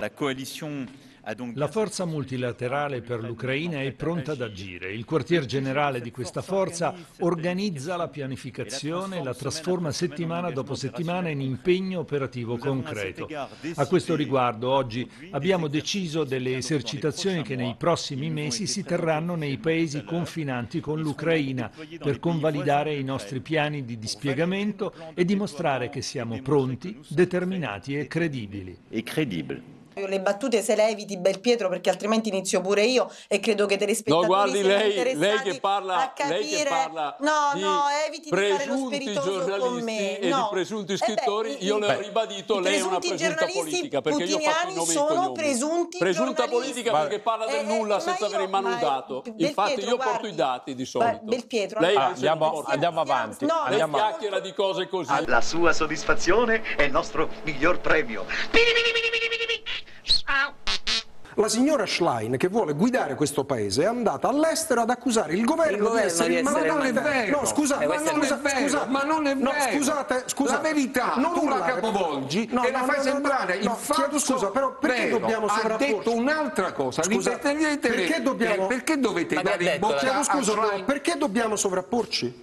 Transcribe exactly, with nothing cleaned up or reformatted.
La coalition La forza multilaterale per l'Ucraina è pronta ad agire. Il quartier generale di questa forza organizza la pianificazione e la trasforma settimana dopo settimana in impegno operativo concreto. A questo riguardo, oggi abbiamo deciso delle esercitazioni che nei prossimi mesi si terranno nei paesi confinanti con l'Ucraina per convalidare i nostri piani di dispiegamento e dimostrare che siamo pronti, determinati e credibili. Le battute se le eviti, Belpietro, perché altrimenti inizio pure io e credo che i telespettatori no, guardi, siano lei, interessati lei che parla, a capire. lei che parla no, di no, eviti di fare lo spiritoso con me. E no. di presunti scrittori, eh beh, io le ho beh, ribadito, lei è una presunta politica, perché io ho fatto i nomi e sono cognomi. presunti Presunta politica ma, perché parla del eh, nulla eh, senza avere in mano un dato. Infatti io guardi, porto i dati di solito. Belpietro, lei ah, andiamo, andiamo avanti. No, lei andiamo chiacchiera di cose così. La sua soddisfazione è il nostro miglior premio. La signora Schlein, che vuole guidare questo paese, è andata all'estero ad accusare il governo, il governo di essere... di essere ma non il è vero! No, scusate, eh, ma non scusa, è vero, scusa, ma non è no, vero! Scusate, scusate, la verità non tu la urlare. capovolgi no, e no, la fai no, sembrare no, il no, fatto chiedo scusa, però perché vero. dobbiamo Ha sovrapporci? detto un'altra cosa, Scusa, perché dobbiamo... perché dovete Ma dare in detto, bocca Chiedo a scusa, però Schlein? perché dobbiamo sovrapporci?